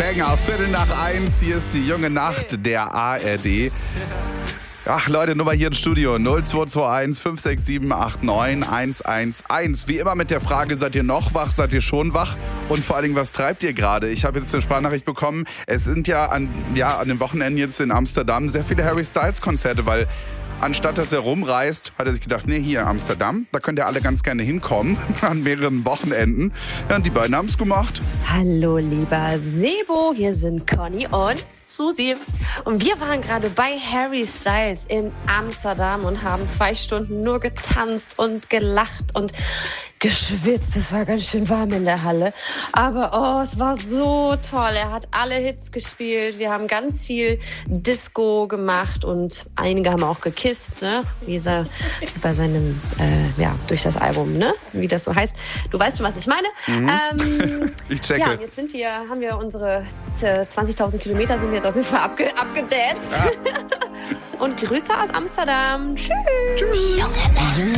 Banger. 1:15, hier ist die junge Nacht der ARD. Ach Leute, Nummer hier im Studio 0221 567 89 111. Wie immer mit der Frage, seid ihr noch wach, seid ihr schon wach? Und vor allen Dingen, was treibt ihr gerade? Ich habe jetzt eine Sprachnachricht bekommen. Es sind ja an den Wochenenden jetzt in Amsterdam sehr viele Harry Styles Konzerte, weil anstatt dass er rumreist, hat er sich gedacht, nee, hier Amsterdam, da könnt ihr alle ganz gerne hinkommen, an mehreren Wochenenden. Ja, und die beiden haben es gemacht. Hallo lieber Sebo, hier sind Conny und Susi. Und wir waren gerade bei Harry Styles in Amsterdam und haben 2 Stunden nur getanzt und gelacht und geschwitzt. Es war ganz schön warm in der Halle. Aber es war so toll. Er hat alle Hits gespielt. Wir haben ganz viel Disco gemacht und einige haben auch gekisst, ne? Wie bei seinem, durch das Album, ne? Wie das so heißt. Du weißt schon, was ich meine. Ich checke. Ja, jetzt haben wir unsere 20.000 Kilometer sind wir jetzt auf jeden Fall abgedanced. Ja. Und Grüße aus Amsterdam. Tschüss. Tschüss.